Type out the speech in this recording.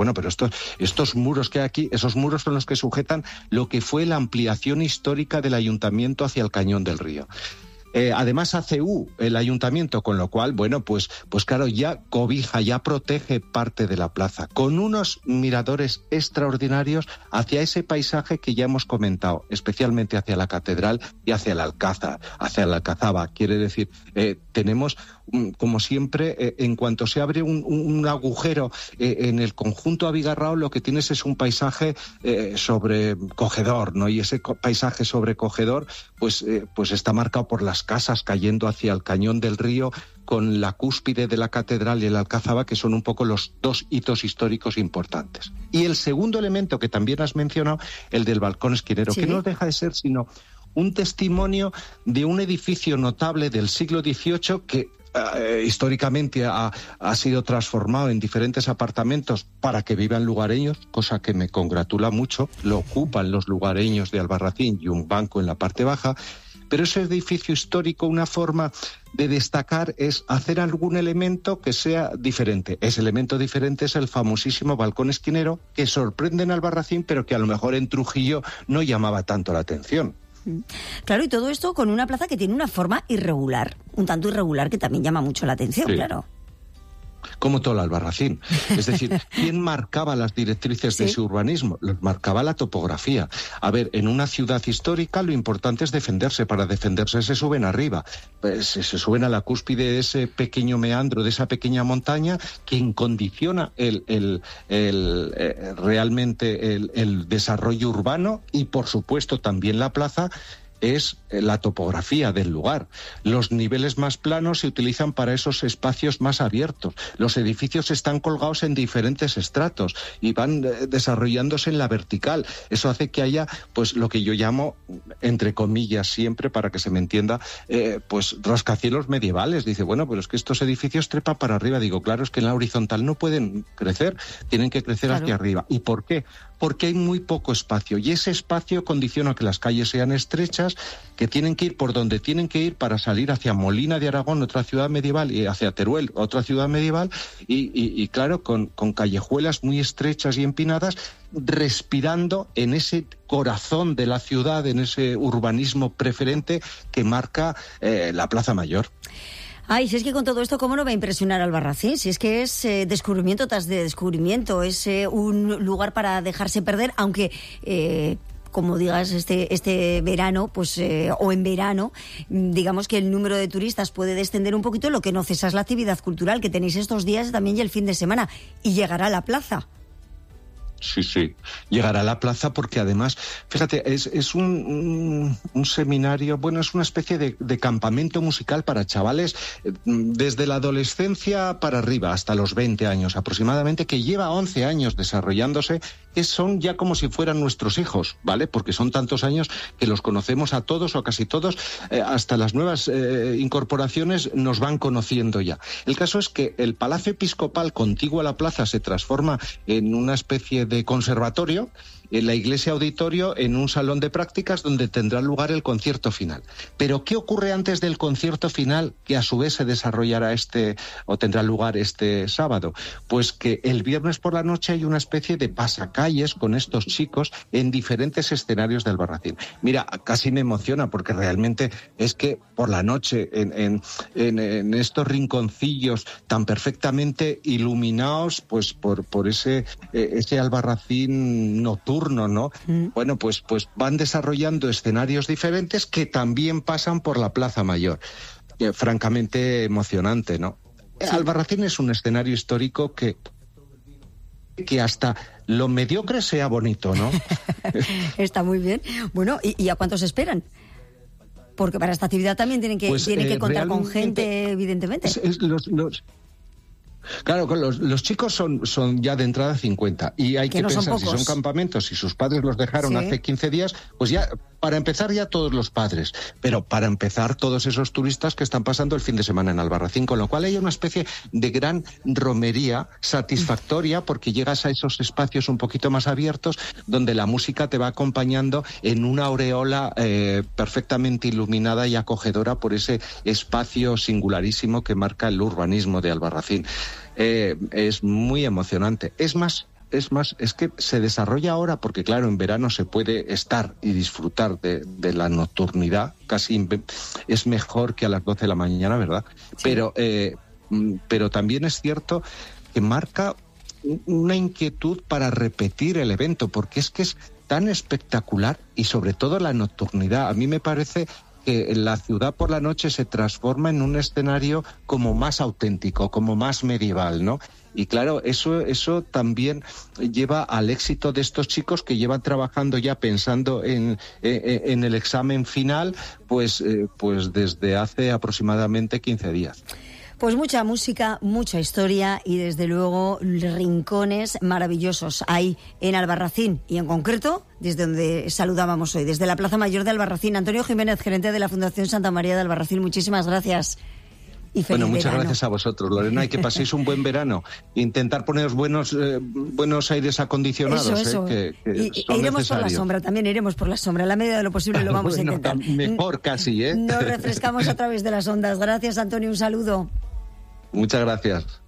bueno, pero estos muros que hay aquí, esos muros son los que sujetan lo que fue la ampliación histórica del ayuntamiento hacia el Cañón del Río. Además hace el ayuntamiento, con lo cual, bueno, pues claro, ya cobija, ya protege parte de la plaza, con unos miradores extraordinarios hacia ese paisaje que ya hemos comentado, especialmente hacia la catedral y hacia la Alcazaba. Quiere decir, tenemos, como siempre, en cuanto se abre un agujero en el conjunto abigarrado, lo que tienes es un paisaje sobrecogedor, ¿no? Y ese paisaje sobrecogedor, pues está marcado por las casas cayendo hacia el Cañón del Río, con la cúspide de la catedral y el Alcazaba, que son un poco los dos hitos históricos importantes. Y el segundo elemento que también has mencionado, el del balcón esquinero, ¿sí? Que no deja de ser sino un testimonio de un edificio notable del siglo XVIII que históricamente ha sido transformado en diferentes apartamentos para que vivan lugareños, cosa que me congratula mucho. Lo ocupan los lugareños de Albarracín y un banco en la parte baja. Pero ese edificio histórico, una forma de destacar es hacer algún elemento que sea diferente. Ese elemento diferente es el famosísimo balcón esquinero, que sorprende en Albarracín, pero que a lo mejor en Trujillo no llamaba tanto la atención. Claro, y todo esto con una plaza que tiene una forma irregular, un tanto irregular, que también llama mucho la atención, sí. Claro. Como todo el Albarracín. Es decir, ¿quién marcaba las directrices de ese urbanismo? Los marcaba la topografía. A ver, en una ciudad histórica lo importante es defenderse. Para defenderse se suben arriba. Pues se suben a la cúspide de ese pequeño meandro, de esa pequeña montaña, quien condiciona realmente el desarrollo urbano y, por supuesto, también la plaza, es la topografía del lugar. Los niveles más planos se utilizan para esos espacios más abiertos. Los edificios están colgados en diferentes estratos y van desarrollándose en la vertical. Eso hace que haya, pues, lo que yo llamo, entre comillas siempre, para que se me entienda, pues rascacielos medievales. Dice, bueno, pero es que estos edificios trepan para arriba. Digo, claro, es que en la horizontal no pueden crecer, tienen que crecer hacia arriba. ¿Y por qué? Porque hay muy poco espacio y ese espacio condiciona que las calles sean estrechas, que tienen que ir por donde tienen que ir para salir hacia Molina de Aragón, otra ciudad medieval, y hacia Teruel, otra ciudad medieval, y claro, con callejuelas muy estrechas y empinadas, respirando en ese corazón de la ciudad, en ese urbanismo preferente que marca la Plaza Mayor. Ay, si es que con todo esto, ¿cómo no va a impresionar Albarracín? Si es que es descubrimiento tras descubrimiento, es un lugar para dejarse perder, aunque, como digas, este verano, pues o en verano, digamos que el número de turistas puede descender un poquito, lo que no cesa es la actividad cultural que tenéis estos días también y el fin de semana, y llegará a la plaza. Sí, llegará a la plaza porque además, fíjate, es un seminario, bueno, es una especie de campamento musical para chavales desde la adolescencia para arriba, hasta los 20 años aproximadamente, que lleva 11 años desarrollándose, que son ya como si fueran nuestros hijos, ¿vale? Porque son tantos años que los conocemos a todos o a casi todos, hasta las nuevas incorporaciones nos van conociendo ya. El caso es que el Palacio Episcopal contiguo a la plaza se transforma en una especie de conservatorio, en la iglesia auditorio, en un salón de prácticas donde tendrá lugar el concierto final. Pero ¿qué ocurre antes del concierto final, que a su vez se desarrollará tendrá lugar este sábado? Pues que el viernes por la noche hay una especie de pasacalles con estos chicos en diferentes escenarios del Albarracín. Mira, casi me emociona porque realmente es que por la noche en estos rinconcillos tan perfectamente iluminados, pues por ese Albarracín nocturno, ¿no? Bueno, pues van desarrollando escenarios diferentes que también pasan por la Plaza Mayor. Francamente emocionante, ¿no? Sí. Albarracín es un escenario histórico que hasta lo mediocre sea bonito, ¿no? Está muy bien. Bueno, ¿y a cuántos esperan? Porque para esta actividad también tienen que contar con gente, evidentemente. Claro, los chicos son ya de entrada 50 y hay que pensar, si son campamentos, si sus padres los dejaron hace 15 días, pues ya, para empezar ya todos los padres, pero para empezar todos esos turistas que están pasando el fin de semana en Albarracín, con lo cual hay una especie de gran romería satisfactoria porque llegas a esos espacios un poquito más abiertos donde la música te va acompañando en una aureola perfectamente iluminada y acogedora por ese espacio singularísimo que marca el urbanismo de Albarracín. Es muy emocionante. Es más, es que se desarrolla ahora porque, claro, en verano se puede estar y disfrutar de la nocturnidad, casi es mejor que a las 12 de la mañana, ¿verdad? Sí. Pero también es cierto que marca una inquietud para repetir el evento, porque es que es tan espectacular y sobre todo la nocturnidad. A mí me parece que la ciudad por la noche se transforma en un escenario como más auténtico, como más medieval, ¿no? Y claro, eso también lleva al éxito de estos chicos que llevan trabajando ya pensando en el examen final, pues desde hace aproximadamente 15 días. Pues mucha música, mucha historia y desde luego rincones maravillosos hay en Albarracín y en concreto desde donde saludábamos hoy, desde la Plaza Mayor de Albarracín. Antonio Jiménez, gerente de la Fundación Santa María de Albarracín, muchísimas gracias. Y feliz muchas verano. Gracias a vosotros, Lorena, y que paséis un buen verano. Intentar poneros buenos aires acondicionados. Eso. Que y iremos por la sombra, también iremos por la sombra. A la medida de lo posible lo vamos a intentar. Mejor casi, ¿eh? Nos refrescamos a través de las ondas. Gracias, Antonio, un saludo. Muchas gracias.